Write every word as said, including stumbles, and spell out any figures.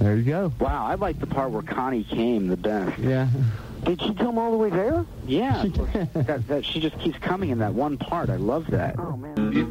There you go. Wow, I like the part where Connie came the best. Yeah. Did she come all the way there? Yeah. that, that she just keeps coming in that one part. I love that. Oh, man.